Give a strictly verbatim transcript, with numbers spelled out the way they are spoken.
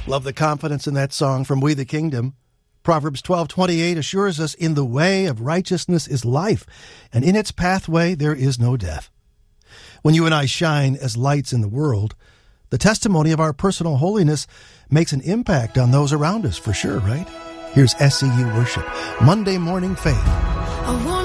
Love the confidence in that song from We the Kingdom. Proverbs twelve twenty-eight assures us, in the way of righteousness is life, and in its pathway there is no death. When you and I shine as lights in the world, the testimony of our personal holiness makes an impact on those around us, for sure, right? Here's S C U Worship, Monday Morning Faith. I want